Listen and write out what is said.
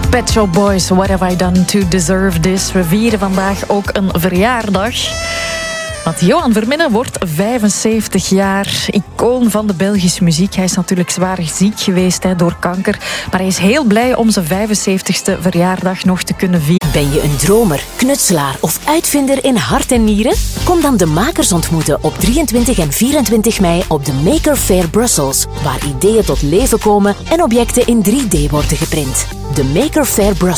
Pet Shop Boys, What Have I Done to Deserve This? We vieren vandaag ook een verjaardag. Want Johan Verminnen wordt 75 jaar, icoon van de Belgische muziek. Hij is natuurlijk zwaar ziek geweest door kanker. Maar hij is heel blij om zijn 75ste verjaardag nog te kunnen vieren. Ben je een dromer, knutselaar of uitvinder in hart en nieren? Kom dan de makers ontmoeten op 23 en 24 mei op de Maker Faire Brussels, waar ideeën tot leven komen en objecten in 3D worden geprint. De Maker Faire Brussels.